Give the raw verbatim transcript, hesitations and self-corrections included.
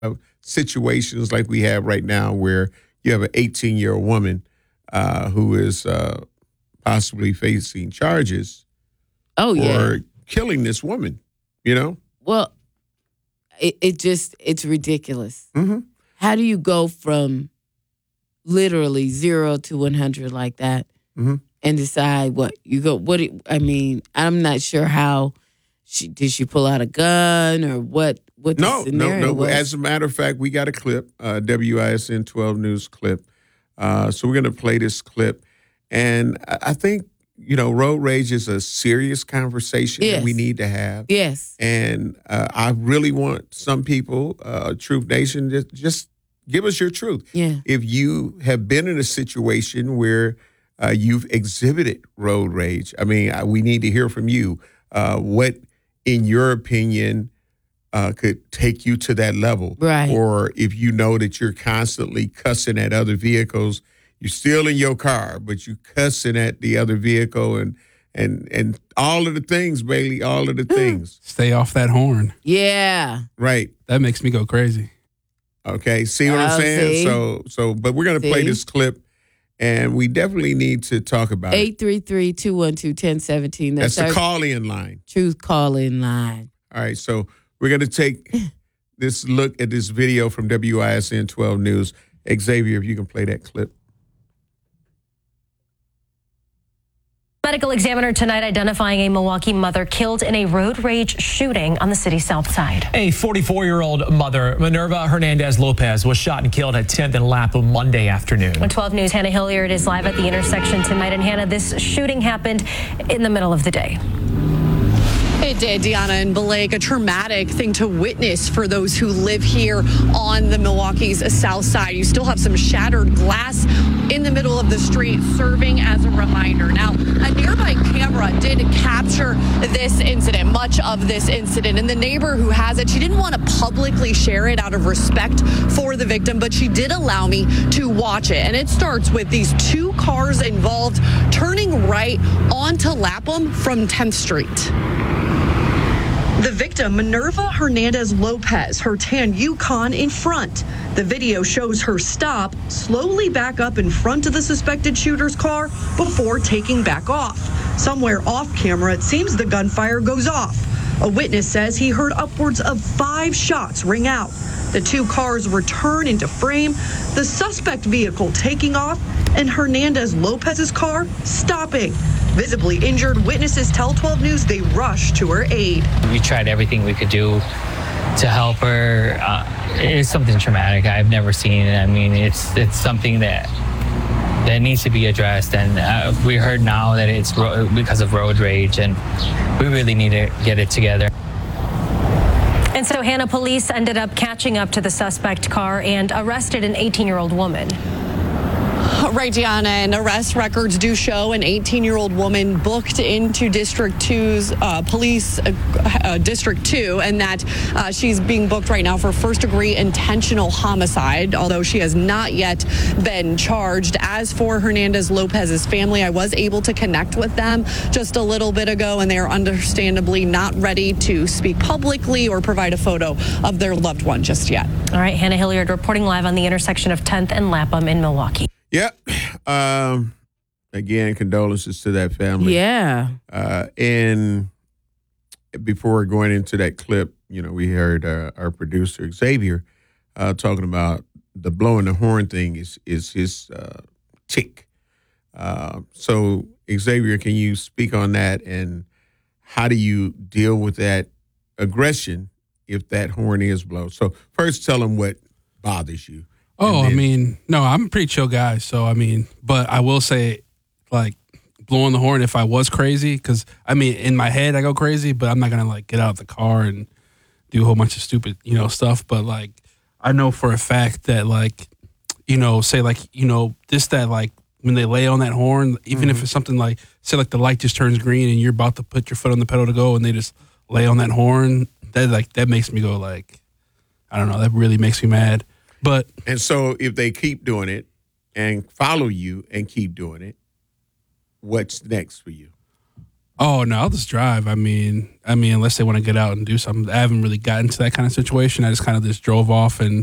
of situations like we have right now where you have an eighteen-year-old woman uh, who is uh, possibly facing charges oh, for yeah. killing this woman, you know? Well, it, it just, it's ridiculous. Mm-hmm. How do you go from literally zero to one hundred like that mm-hmm. and decide what you go, what, it, I mean, I'm not sure how, she did she pull out a gun or what, what the No, no, scenario no. was? As a matter of fact, we got a clip, uh, W I S N twelve News clip. Uh, so we're going to play this clip. And I I think, you know, road rage is a serious conversation Yes. that we need to have. Yes. And uh, I really want some people, uh, Truth Nation, just, just give us your truth. Yeah. If you have been in a situation where uh, you've exhibited road rage, I mean, I, we need to hear from you. Uh, what, in your opinion, uh, could take you to that level? Right. Or if you know that you're constantly cussing at other vehicles, you're still in your car, but you cussing at the other vehicle and and and all of the things, Bailey, all of the things. Stay off that horn. Yeah. Right. That makes me go crazy. Okay. See what I'm Oh, saying? see? So so but we're gonna play See? this clip and we definitely need to talk about it. eight three three, two one two, one zero one seven. That's the our call-in line. Truth call-in line. All right, so we're gonna take this look at this video from W I S N twelve News. Xavier, if you can play that clip. Medical examiner tonight identifying a Milwaukee mother killed in a road rage shooting on the city's south side. A forty-four-year-old mother, Minerva Hernandez Lopez, was shot and killed at tenth and Lapham Monday afternoon. On twelve News, Hannah Hilliard is live at the intersection tonight. And Hannah, this shooting happened in the middle of the day. It did, Deanna and Blake, a traumatic thing to witness for those who live here on the Milwaukee's south side. You still have some shattered glass in the middle of the street serving as a reminder. Now, a nearby camera did capture this incident, much of this incident. And the neighbor who has it, she didn't want to publicly share it out of respect for the victim, but she did allow me to watch it. And it starts with these two cars involved turning right onto Lapham from tenth Street. The victim, Minerva Hernandez Lopez, her tan Yukon in front. The video shows her stop, slowly back up in front of the suspected shooter's car before taking back off. Somewhere off camera, it seems the gunfire goes off. A witness says he heard upwards of five shots ring out. The two cars return into frame, the suspect vehicle taking off, and Hernandez Lopez's car stopping. Visibly injured, witnesses tell twelve News they rushed to her aid. We tried everything we could do to help her. Uh, it's something traumatic I've never seen. I mean, it's it's something that that needs to be addressed. And uh, we heard now that it's ro- because of road rage, and we really need to get it together. And so, Hannah, police ended up catching up to the suspect car and arrested an eighteen-year-old woman. Right, Deanna, and arrest records do show an eighteen-year-old woman booked into District two's uh, police, uh, uh, District two, and that uh, she's being booked right now for first-degree intentional homicide, although she has not yet been charged. As for Hernandez Lopez's family, I was able to connect with them just a little bit ago, and they are understandably not ready to speak publicly or provide a photo of their loved one just yet. All right, Hannah Hilliard reporting live on the intersection of tenth and Lapham in Milwaukee. Yep. Um, again, condolences to that family. Yeah. Uh, and before going into that clip, you know, we heard uh, our producer Xavier uh, talking about the blowing the horn thing is is his uh, tick. Uh, so Xavier, can you speak on that, and how do you deal with that aggression if that horn is blown? So first, tell them what bothers you. Oh, then, I mean, no, I'm a pretty chill guy. So, I mean, but I will say, like, blowing the horn if I was crazy, because, I mean, in my head, I go crazy, but I'm not going to, like, get out of the car and do a whole bunch of stupid, you know, stuff. But, like, I know for a fact that, like, you know, say, like, you know, this, that, like, when they lay on that horn, even mm-hmm. if it's something like, say, like, the light just turns green and you're about to put your foot on the pedal to go and they just lay on that horn, that, like, that makes me go, like, I don't know, that really makes me mad. But and so if they keep doing it and follow you and keep doing it, what's next for you? Oh no, I'll just drive. I mean, I mean, unless they want to get out and do something. I haven't really gotten to that kind of situation. I just kind of just drove off and